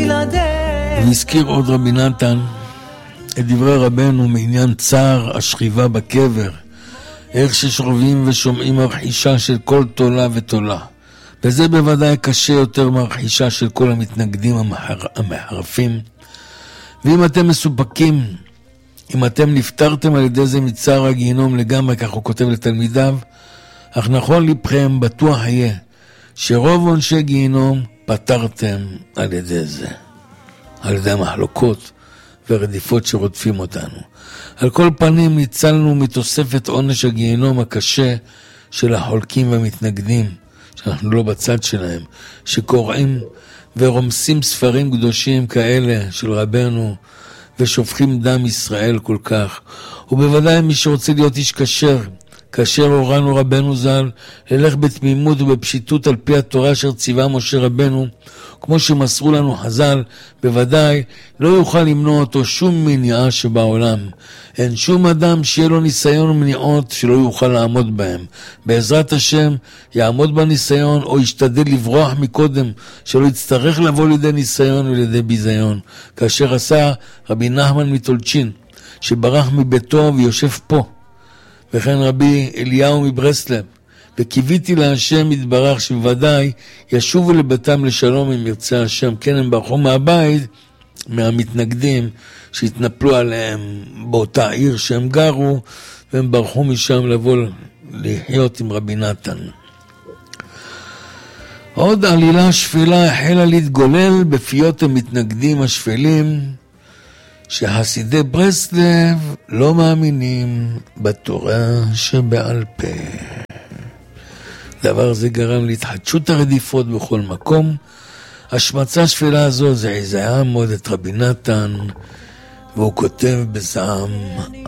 והזכיר עוד רבי נתן את דברי רבנו מעניין צער השכיבה בקבר, איך ששוכבים ושומעים הרכישה של כל תולה ותולה, וזה בוודאי קשה יותר מהרכישה של כל המתנגדים המחרפים. ואם אתם מסופקים, אם אתם נפטרתם על ידי זה מצער הגיהנום לגמרי, כך הוא כותב לתלמידיו, אך נכון לבכם בטוח יהיה שרוב עונשי גיהנום פתרתם על ידי זה, על ידי המחלוקות ורדיפות שרודפים אותנו. על כל פנים ניצלנו מתוספת עונש הגיהנום הקשה של החולקים והמתנגדים, שאנחנו לא בצד שלהם, שקוראים ורומסים ספרים קדושים כאלה של רבנו ושופכים דם ישראל כל כך. ובוודאי מי שרוצה להיות איש כשר, כאשר הורנו רבנו ז"ל ללך בתמימות ובפשיטות על פי התורה אשר ציווה משה רבנו, כמו שמסרו לנו חז"ל, בוודאי לא יוכל למנוע אותו שום מניעה שבעולם. אין שום אדם שיהיה לו ניסיון ומניעות שלא יוכל לעמוד בהם. בעזרת השם יעמוד בניסיון או ישתדל לברוח מקודם, שלא יצטרך לבוא לידי ניסיון ולידי ביזיון, כאשר עשה רבי נחמן מטולצ'ין, שברח מביתו ויושב פה, וכן רבי אליהו מברסלב, וקיוויתי להשם יתברך שבוודאי ישובו לביתם לשלום אם ירצה השם. כן, הם ברחו מהבית מהמתנגדים שהתנפלו עליהם באותה עיר שהם גרו, והם ברחו משם לבוא לחיות עם רבי נתן. עוד עלילה שפלה החלה להתגולל בפיות המתנגדים השפלים, שחסידי ברסלב לא מאמינים בתורה שבעל פה. דבר זה גרם להתחדשות הרדיפות בכל מקום. השמצה שפלה הזו זה עזעה מאוד את רבי נתן, והוא כותב בזעם